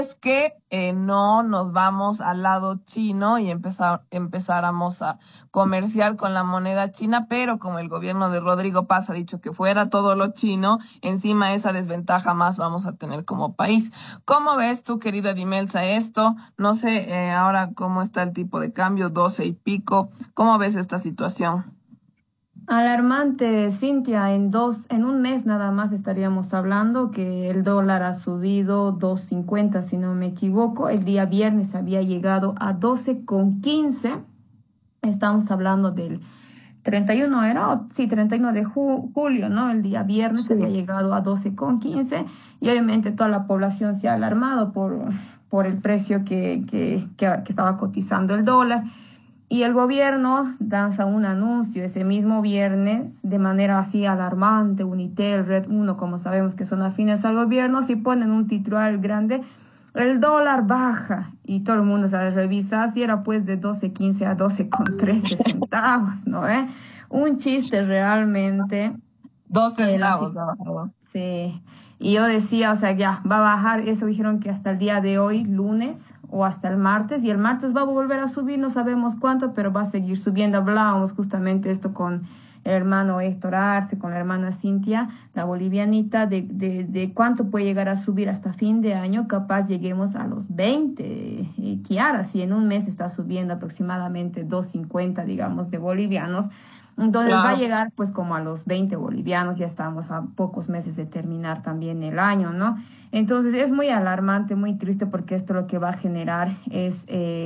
que no nos vamos al lado chino y empezáramos a comerciar con la moneda china, pero como el gobierno de Rodrigo Paz ha dicho que fuera todo lo chino, encima esa desventaja más vamos a tener como país. ¿Cómo ves tú, querida Dimelsa, esto? No sé, ahora cómo está el tipo de cambio, 12 y pico. ¿Cómo ves esta situación? Alarmante, Cintia, en un mes nada más estaríamos hablando que el dólar ha subido 2,50 si no me equivoco. El día viernes había llegado a 12,15. Estamos hablando del 31, ¿era? Sí, 31 de julio, ¿no? El día viernes Sí. había llegado a 12,15 y obviamente toda la población se ha alarmado por el precio que estaba cotizando el dólar. Y el gobierno lanza un anuncio ese mismo viernes de manera así alarmante, Unitel, Red Uno, como sabemos que son afines al gobierno, si ponen un titular grande, el dólar baja y todo el mundo se revisa si era pues de 12,15 a 12,13 centavos, ¿no? Un chiste realmente. Dos La centavos ha situación. bajado. Sí, y yo decía, o sea, ya va a bajar, eso dijeron que hasta el día de hoy, lunes, o hasta el martes, y el martes va a volver a subir, no sabemos cuánto, pero va a seguir subiendo. Hablábamos justamente esto con el hermano Héctor Arce, con la hermana Cintia, la bolivianita, de cuánto puede llegar a subir hasta fin de año, capaz lleguemos a los 20, Kiara, si en un mes está subiendo aproximadamente 2,50, digamos, de bolivianos. Entonces va a Claro. llegar pues como a los 20 bolivianos, ya estamos a pocos meses de terminar también el año, ¿no? Entonces es muy alarmante, muy triste porque esto lo que va a generar es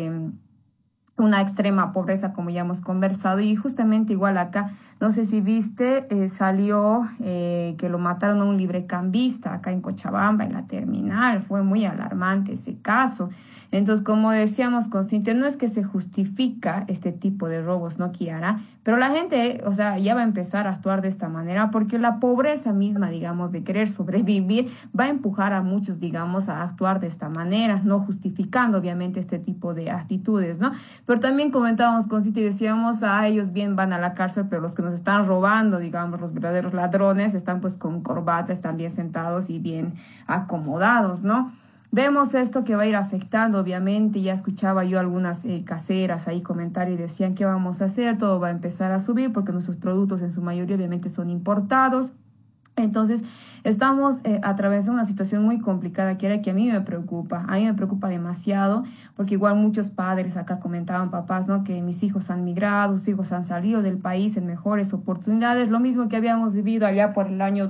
una extrema pobreza, como ya hemos conversado, y justamente igual acá, no sé si viste, salió que lo mataron a un librecambista acá en Cochabamba, en la terminal, fue muy alarmante ese caso. Entonces, como decíamos con Cintia, no es que se justifica este tipo de robos, ¿no, Kiara? Pero la gente, o sea, ya va a empezar a actuar de esta manera porque la pobreza misma, digamos, de querer sobrevivir, va a empujar a muchos, digamos, a actuar de esta manera, no justificando, obviamente, este tipo de actitudes, ¿no? Pero también comentábamos con Citi y decíamos, ellos bien van a la cárcel, pero los que nos están robando, digamos, los verdaderos ladrones, están pues con corbata, están bien sentados y bien acomodados, ¿no? Vemos esto que va a ir afectando, obviamente. Ya escuchaba yo algunas caseras ahí comentar y decían, ¿qué vamos a hacer? Todo va a empezar a subir porque nuestros productos en su mayoría obviamente son importados. Entonces, estamos atravesando una situación muy complicada que era que a mí me preocupa demasiado, porque igual muchos padres acá comentaban, papás, ¿no? Que mis hijos han migrado, sus hijos han salido del país en mejores oportunidades, lo mismo que habíamos vivido allá por el año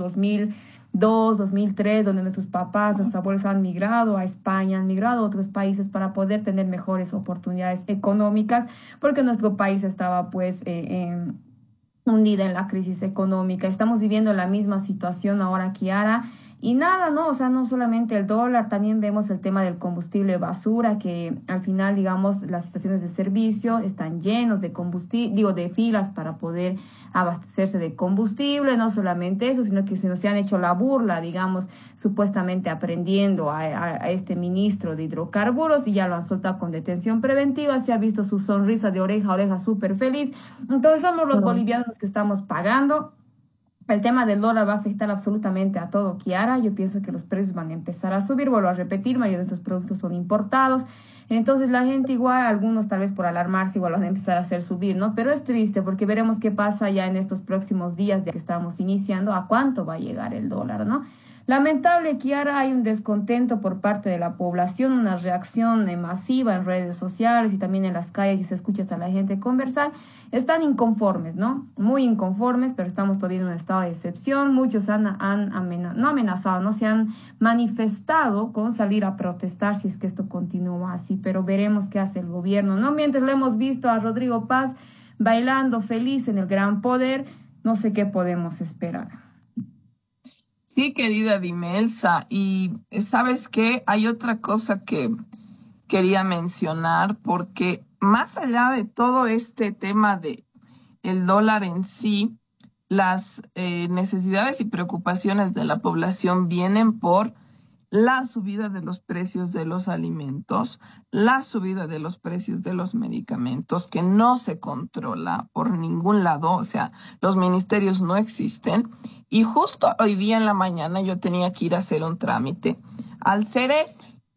2002, 2003, donde nuestros papás, nuestros abuelos han migrado a España, han migrado a otros países para poder tener mejores oportunidades económicas, porque nuestro país estaba pues hundida en la crisis económica. Estamos viviendo la misma situación ahora, Kiara. Y nada, ¿no? O sea, no solamente el dólar, también vemos el tema del combustible basura, que al final, digamos, las estaciones de servicio están llenos de combustible, digo, de filas para poder abastecerse de combustible, no solamente eso, sino que se nos han hecho la burla, digamos, supuestamente aprendiendo a este ministro de hidrocarburos y ya lo han soltado con detención preventiva, se ha visto su sonrisa de oreja a oreja súper feliz. Entonces somos los bolivianos los que estamos pagando. El tema del dólar va a afectar absolutamente a todo, Kiara. Yo pienso que los precios van a empezar a subir. Vuelvo a repetir, mayoría de estos productos son importados. Entonces la gente igual, algunos tal vez por alarmarse, igual van a empezar a hacer subir, ¿no? Pero es triste porque veremos qué pasa ya en estos próximos días de que estamos iniciando, a cuánto va a llegar el dólar, ¿no? Lamentable, Kiara, hay un descontento por parte de la población, una reacción masiva en redes sociales y también en las calles, y se escucha a la gente conversar. Están inconformes, ¿no? Muy inconformes, pero estamos todavía en un estado de excepción. Muchos no amenazado, no se han manifestado con salir a protestar si es que esto continúa así, pero veremos qué hace el gobierno, ¿no? Mientras lo hemos visto a Rodrigo Paz bailando feliz en el gran poder, no sé qué podemos esperar. Sí, querida Dimelsa. Y ¿sabes qué? Hay otra cosa que quería mencionar, porque más allá de todo este tema de el dólar en sí, las necesidades y preocupaciones de la población vienen por la subida de los precios de los alimentos, la subida de los precios de los medicamentos, que no se controla por ningún lado, o sea, los ministerios no existen. Y justo hoy día en la mañana yo tenía que ir a hacer un trámite al CERES.